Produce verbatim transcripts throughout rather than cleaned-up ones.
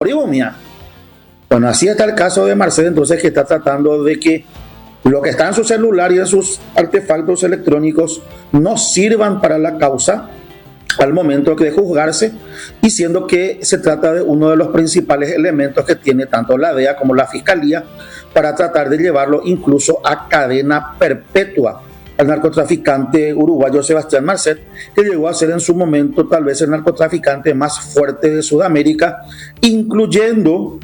digo, mía. Bueno, así está el caso de Marcel, entonces, que está tratando de que lo que está en su celular y en sus artefactos electrónicos no sirvan para la causa al momento de juzgarse, diciendo que se trata de uno de los principales elementos que tiene tanto la D E A como la Fiscalía para tratar de llevarlo incluso a cadena perpetua al narcotraficante uruguayo Sebastián Marcet, que llegó a ser en su momento tal vez el narcotraficante más fuerte de Sudamérica, incluyendo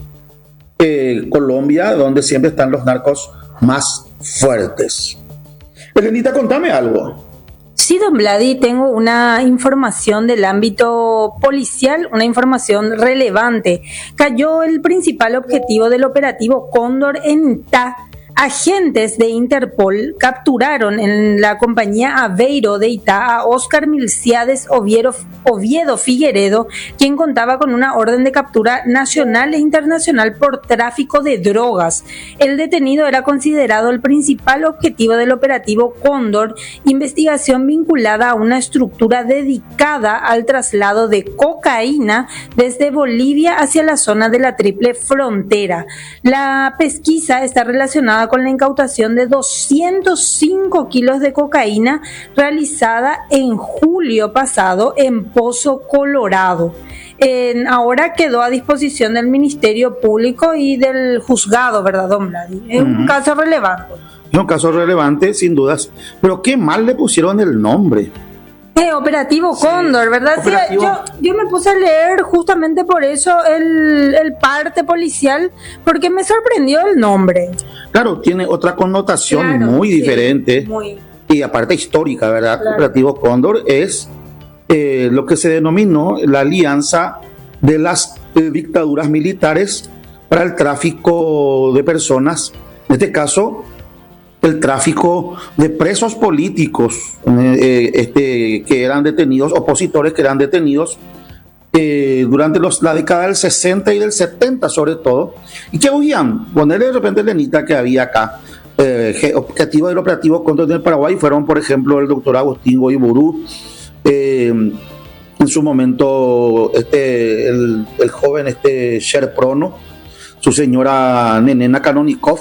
eh, Colombia, donde siempre están los narcos más fuertes. Elenita, contame algo. Sí, don Vladi, tengo una información del ámbito policial, una información relevante. Cayó el principal objetivo del operativo Cóndor en Itá. Agentes de Interpol capturaron en la compañía Aveiro de Itá a Óscar Milciades Oviedo, Oviedo Figueredo, quien contaba con una orden de captura nacional e internacional por tráfico de drogas. El detenido era considerado el principal objetivo del operativo Cóndor, investigación vinculada a una estructura dedicada al traslado de cocaína desde Bolivia hacia la zona de la Triple Frontera. La pesquisa está relacionada con la incautación de doscientos cinco kilos de cocaína realizada en julio pasado en Pozo Colorado. En, ahora quedó a disposición del Ministerio Público y del juzgado, ¿verdad, don Vladi? Es uh-huh. un caso relevante. Es un caso relevante, sin dudas. Pero qué mal le pusieron el nombre. Eh, Operativo sí. Cóndor, ¿verdad? Operativo. Sí, yo, yo me puse a leer justamente por eso el, el parte policial, porque me sorprendió el nombre. Claro, tiene otra connotación claro, muy sí, diferente muy... y aparte histórica, ¿verdad? Claro. Operativo Cóndor es eh, lo que se denominó la alianza de las eh, dictaduras militares para el tráfico de personas, en este caso el tráfico de presos políticos eh, este, que eran detenidos, opositores que eran detenidos eh, durante los, la década del sesenta y del setenta sobre todo, y que huían. Ponerle de repente Lenita que había acá eh, objetivo del operativo contra el Paraguay fueron, por ejemplo, el doctor Agustín Goiburú, eh, en su momento este, el, el joven este Sher Prono, su señora Nenena Kanonikov,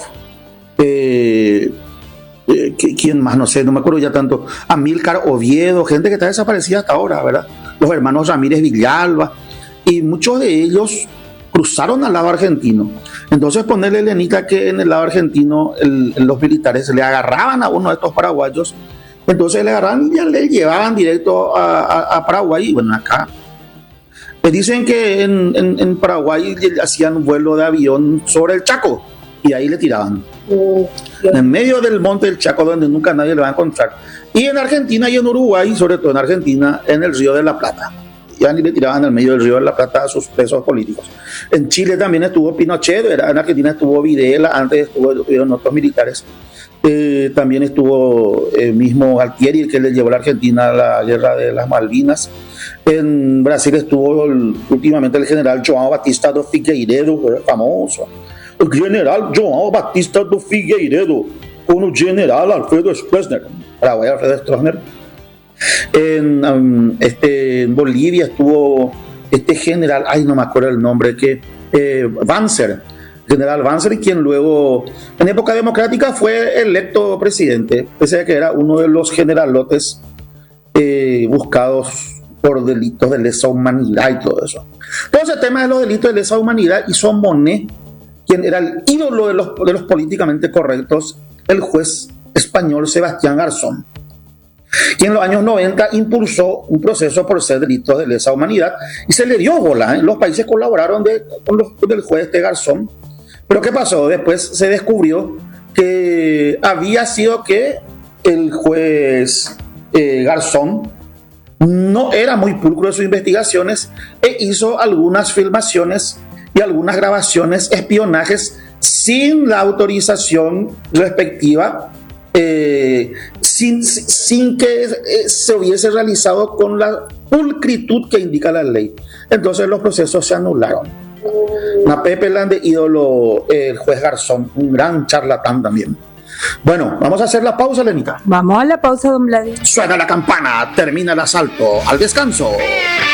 eh, Eh, ¿quién más? No sé, no me acuerdo ya tanto. Amílcar Oviedo, gente que está desaparecida hasta ahora, ¿verdad? Los hermanos Ramírez Villalba, y muchos de ellos cruzaron al lado argentino. Entonces, ponerle, Elenita, que en el lado argentino el, los militares le agarraban a uno de estos paraguayos, entonces le agarraban y le llevaban directo a, a, a Paraguay. Y bueno, acá me dicen que en, en, en Paraguay hacían un vuelo de avión sobre el Chaco y ahí le tiraban. Uh, en medio del monte del Chaco, donde nunca nadie le va a encontrar. Y en Argentina y en Uruguay, sobre todo en Argentina, en el Río de la Plata. Ya ni le tiraban al medio del Río de la Plata a sus presos políticos. En Chile también estuvo Pinochet, en Argentina estuvo Videla, antes estuvieron otros militares. Eh, también estuvo el eh, mismo Galtieri, el que le llevó a la Argentina a la guerra de las Malvinas. En Brasil estuvo el, últimamente el general João Batista do Figueiredo, famoso. El general João Batista do Figueiredo con el general Alfredo Stroessner, Paraguay Alfredo Stroessner. En, um, este, en Bolivia estuvo este general, ay no me acuerdo el nombre, que eh, Banzer, general Banzer, quien luego en época democrática fue electo presidente, pese a que era uno de los generalotes eh, buscados por delitos de lesa humanidad y todo eso. Todo ese tema de los delitos de lesa humanidad hizo Monet, quien era el ídolo de los, de los políticamente correctos, el juez español Sebastián Garzón, quien en los años noventa impulsó un proceso por ser delitos de lesa humanidad y se le dio bola, ¿eh? Los países colaboraron de, con los del juez de Garzón. Pero ¿qué pasó? Después se descubrió que había sido que el juez eh, Garzón no era muy pulcro en sus investigaciones e hizo algunas filmaciones y algunas grabaciones, espionajes, sin la autorización respectiva, eh, sin, sin que eh, se hubiese realizado con la pulcritud que indica la ley. Entonces los procesos se anularon. Una Pepe Lande, ídolo, eh, el juez Garzón, un gran charlatán también. Bueno, vamos a hacer la pausa, Lenita. Vamos a la pausa, don Vladi. Suena la campana, termina el asalto, al descanso.